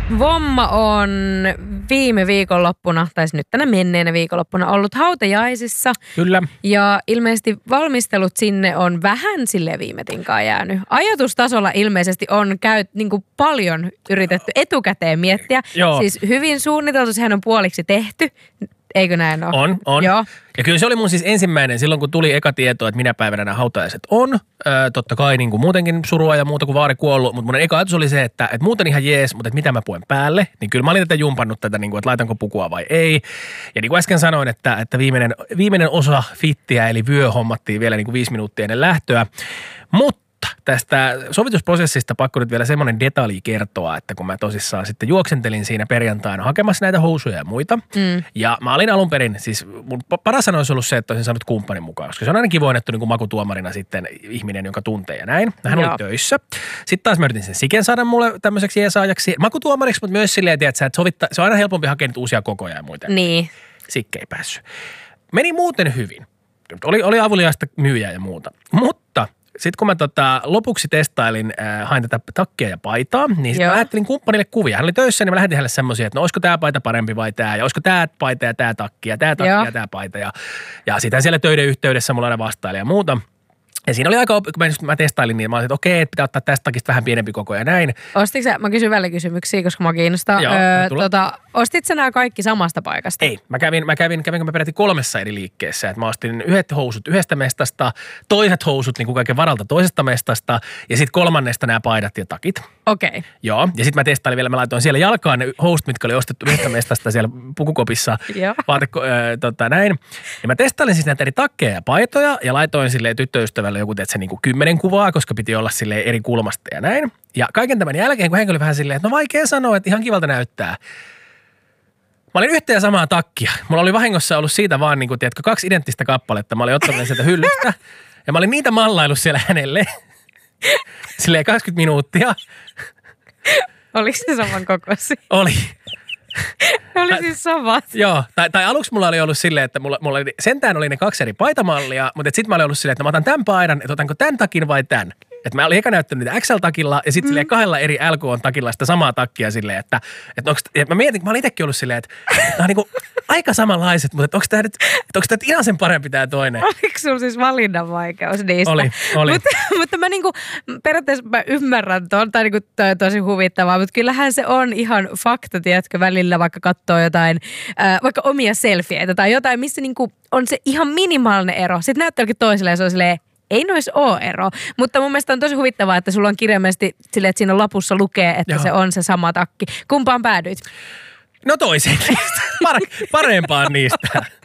Vomma on viime viikonloppuna, tai nyt tänä menneenä viikonloppuna, ollut hautajaisissa. Kyllä. Ja ilmeisesti valmistelut sinne on vähän sille viime tinkaan jäänyt. Ajatustasolla ilmeisesti on niin paljon yritetty etukäteen miettiä. Joo. Siis hyvin suunniteltu, sehän on puoliksi tehty. Eikö näin ole? On. Joo. Ja kyllä se oli mun siis ensimmäinen, silloin kun tuli eka tieto, että minä päivänä nämä hautajaiset on. Totta kai niin kuin muutenkin surua ja muuta kuin vaari kuollut, mutta mun eka ajatus oli se, että muuten ihan jees, mutta että mitä mä puen päälle. Niin kyllä mä olin tätä jumpannut tätä, niin kuin, että laitanko pukua vai ei. Ja niin kuin äsken sanoin, että viimeinen osa fittiä eli vyö hommattiin vielä niin kuin 5 minuuttia ennen lähtöä. Mutta tästä sovitusprosessista pakko nyt vielä semmoinen detalji kertoa, että kun mä tosissaan sitten juoksentelin siinä perjantaina hakemassa näitä housuja ja muita. Ja mä olin alun perin, siis mun paras sana olisi ollut se, että olisin saanut kumppanin mukaan, koska se on aina kivoinettu niin kuin makutuomarina sitten ihminen, jonka tuntee ja näin. Hän oli töissä. Sitten taas mä yritin sen Siken saada mulle tämmöiseksi jeesaajaksi makutuomariksi, mutta myös silleen, että se on aina helpompi hakea nyt uusia kokoja ja muita. Niin. Sikke ei päässyt. Meni muuten hyvin. Oli avuliaista myyjää ja muuta. Mutta sitten kun mä lopuksi testailin, hain tätä takkia ja paitaa, niin sitten mä ajattelin kumppanille kuvia. Hän oli töissä, niin mä lähetin hänelle semmoisia, että no olisiko tämä paita parempi vai tämä, ja olisiko tämä paita ja tämä takki ja tämä takki ja tämä paita. Ja sitten siellä töiden yhteydessä mulla aina vastaili ja muuta. Ja siinä oli aika, kun mä testailin, niin mä olin, että okei, että pitää ottaa tästä takista vähän pienempi koko ja näin. Ostitko sä, mä kysyn välikysymyksiä, koska mä kiinnostaa. Ostit sä nämä kaikki samasta paikasta? Ei, kävinkö mä peräti 3 eri liikkeessä. Että mä ostin yhdet housut yhdestä mestasta, toiset housut niin kuin kaiken varalta toisesta mestasta ja sitten 3. nämä paidat ja takit. Okei. Okay. Joo, ja sitten mä testailin vielä, mä laitoin siellä jalkaan ne housut, mitkä oli ostettu yhdestä mestasta siellä pukukopissa. Näin. Ja mä testailin siis näitä eri takkeja ja paitoja ja laitoin silleen tyttöystävälle joku, että se niin kuin 10 kuvaa, koska piti olla silleen eri kulmasta ja näin. Ja kaiken tämän jälkeen, kun henkilö oli vähän silleen, että no vaikea sanoa, että ihan kivalta näyttää. Mä olin yhtä ja samaa takkia. Mulla oli vahingossa ollut siitä vaan, niin kuin, tiedätkö, 2 identtistä kappaletta. Mä olin ottanut sieltä hyllystä ja mä olin niitä mallaillut siellä hänelle. Silleen 20 minuuttia. Oliko se saman kokoisia? Oli. Oli siis samat. Joo, tai aluksi mulla oli ollut silleen, että mulla oli, sentään oli ne 2 eri paitamallia, mutta sitten mä olin ollut silleen, että mä otan tämän paidan, että otanko tämän takin vai tämän. Että mä olin eka näyttänyt niitä XL-takilla ja sitten 2 eri LK-takilla sitä samaa takkia silleen, että mä mietin, mä olin itsekin ollut silleen, että nämä on niinku aika samanlaiset, mutta onko tämä nyt ihan sen parempi tämä toinen? Oliko sulla siis valinnan vaikeus niistä? Oli. Mutta mä niinku, periaatteessa mä ymmärrän tuon, tai niinku toi on tosi huvittavaa, mutta kyllähän se on ihan fakta, tiedätkö, välillä vaikka katsoo jotain, vaikka omia selfieitä tai jotain, missä niinku on se ihan minimaalinen ero. Sitten näyttää jokin toiselle ja se on silleen, ei nois ole ero, mutta mun mielestä on tosi huvittavaa, että sulla on kirjaimellisesti silleen, että siinä lapussa lukee, että se on se sama takki. Kumpaan päädyit? No toiseen niistä. Parempaan niistä.